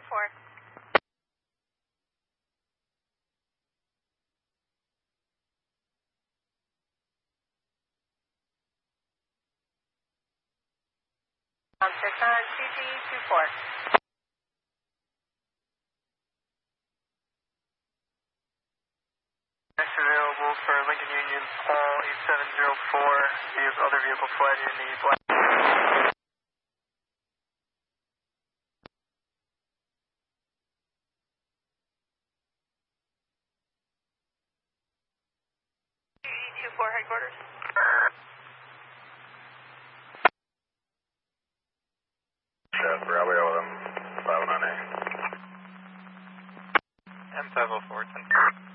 Check on CG24. Next available for Lincoln Union, Paul 8704. Other vehicle flight in the black. CG24 headquarters. Bravo 11, 509A. M504, 10.